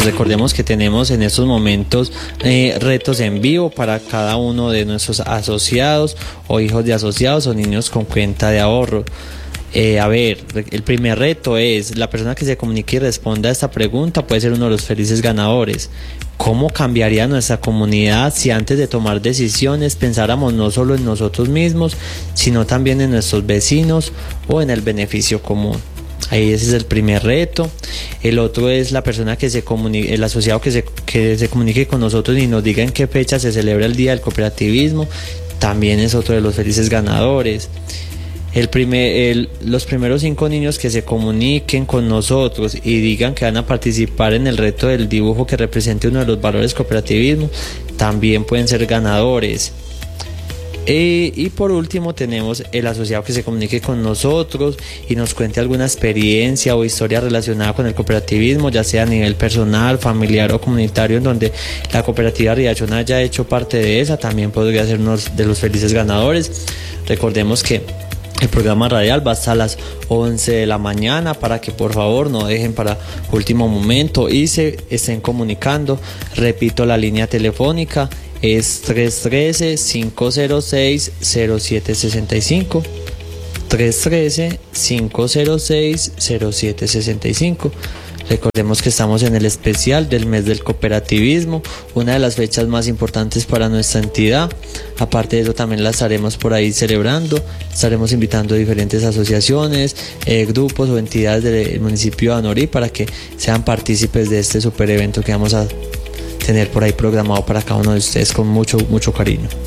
Recordemos que tenemos en estos momentos retos en vivo para cada uno de nuestros asociados o hijos de asociados o niños con cuenta de ahorro. El primer reto es la persona que se comunique y responda a esta pregunta puede ser uno de los felices ganadores. ¿Cómo cambiaría nuestra comunidad si antes de tomar decisiones pensáramos no solo en nosotros mismos, sino también en nuestros vecinos o en el beneficio común? Ahí ese es el primer reto. El otro es la persona que se comunique, el asociado que se comunique con nosotros y nos diga en qué fecha se celebra el Día del Cooperativismo. También es otro de los felices ganadores. Los primeros 5 niños que se comuniquen con nosotros y digan que van a participar en el reto del dibujo que represente uno de los valores cooperativismo, también pueden ser ganadores. Y por último tenemos el asociado que se comunique con nosotros y nos cuente alguna experiencia o historia relacionada con el cooperativismo, ya sea a nivel personal, familiar o comunitario, en donde la cooperativa Riachón haya hecho parte de esa, también podría ser uno de los felices ganadores. Recordemos que el programa radial va hasta las 11 de la mañana para que por favor no dejen para último momento y se estén comunicando. Repito, la línea telefónica es 313-506-0765. 313-506-0765. Recordemos que estamos en el especial del mes del cooperativismo, una de las fechas más importantes para nuestra entidad. Aparte de eso, también la estaremos por ahí celebrando. Estaremos invitando a diferentes asociaciones, grupos o entidades del municipio de Anorí para que sean partícipes de este super evento que vamos a tener por ahí programado para cada uno de ustedes con mucho cariño.